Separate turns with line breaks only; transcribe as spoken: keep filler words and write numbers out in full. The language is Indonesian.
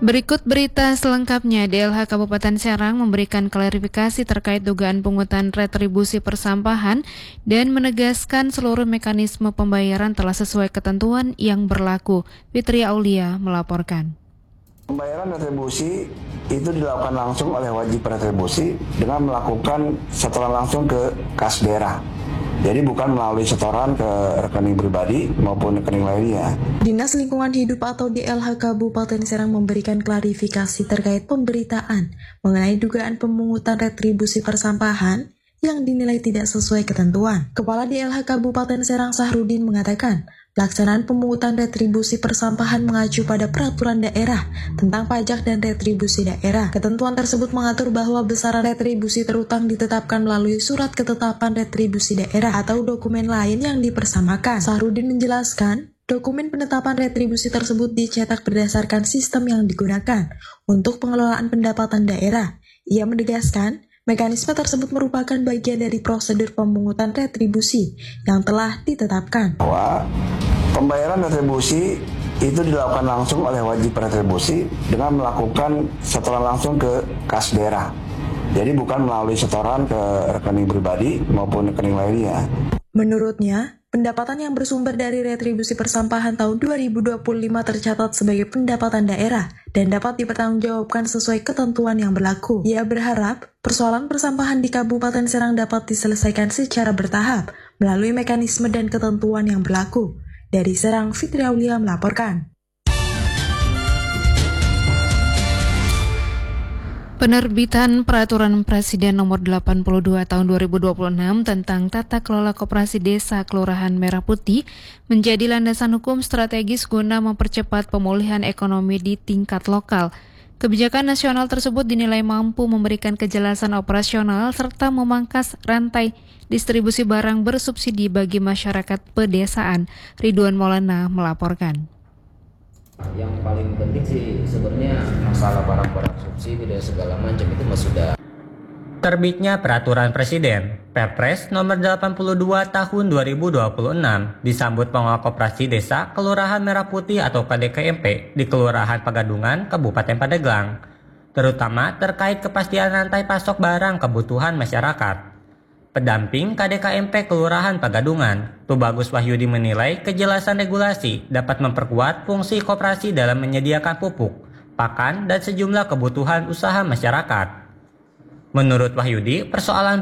Berikut berita selengkapnya. D L H Kabupaten Serang memberikan klarifikasi terkait dugaan pungutan retribusi persampahan dan menegaskan seluruh mekanisme pembayaran telah sesuai ketentuan yang berlaku. Fitri Aulia melaporkan.
Pembayaran retribusi itu dilakukan langsung oleh wajib retribusi dengan melakukan setoran langsung ke kas daerah. Jadi bukan melalui setoran ke rekening pribadi maupun rekening lainnya.
Dinas Lingkungan Hidup atau D L H Kabupaten Serang memberikan klarifikasi terkait pemberitaan mengenai dugaan pemungutan retribusi persampahan yang dinilai tidak sesuai ketentuan. Kepala D L H Kabupaten Serang Sahrudin mengatakan, pelaksanaan pemungutan retribusi persampahan mengacu pada peraturan daerah tentang pajak dan retribusi daerah. Ketentuan tersebut mengatur bahwa besaran retribusi terutang ditetapkan melalui surat ketetapan retribusi daerah atau dokumen lain yang dipersamakan. Sahrudin menjelaskan, dokumen penetapan retribusi tersebut dicetak berdasarkan sistem yang digunakan untuk pengelolaan pendapatan daerah. Ia menegaskan, mekanisme tersebut merupakan bagian dari prosedur pemungutan retribusi yang telah ditetapkan.
Bahwa pembayaran retribusi itu dilakukan langsung oleh wajib retribusi dengan melakukan setoran langsung ke kas daerah. Jadi bukan melalui setoran ke rekening pribadi maupun rekening lainnya.
Menurutnya, pendapatan yang bersumber dari retribusi persampahan tahun dua ribu dua puluh lima tercatat sebagai pendapatan daerah dan dapat dipertanggungjawabkan sesuai ketentuan yang berlaku. Ia berharap persoalan persampahan di Kabupaten Serang dapat diselesaikan secara bertahap melalui mekanisme dan ketentuan yang berlaku. Dari Serang, Fitri Aulia melaporkan.
Penerbitan Peraturan Presiden Nomor delapan puluh dua Tahun dua ribu dua puluh enam tentang Tata Kelola Koperasi Desa Kelurahan Merah Putih menjadi landasan hukum strategis guna mempercepat pemulihan ekonomi di tingkat lokal. Kebijakan nasional tersebut dinilai mampu memberikan kejelasan operasional serta memangkas rantai distribusi barang bersubsidi bagi masyarakat pedesaan. Ridwan Maulana melaporkan.
Yang paling penting sih sebenarnya masalah barang-barang subsidi dan segala macam itu mah sudah.
Terbitnya Peraturan Presiden Perpres Nomor delapan puluh dua Tahun dua ribu dua puluh enam disambut pengelola koperasi desa Kelurahan Merah Putih atau K D K M P di Kelurahan Pagadungan, Kabupaten Pandeglang, terutama terkait kepastian rantai pasok barang kebutuhan masyarakat. Pendamping K D K M P Kelurahan Pagadungan, Tubagus Wahyudi menilai kejelasan regulasi dapat memperkuat fungsi koperasi dalam menyediakan pupuk, pakan, dan sejumlah kebutuhan usaha masyarakat. Menurut Wahyudi, persoalan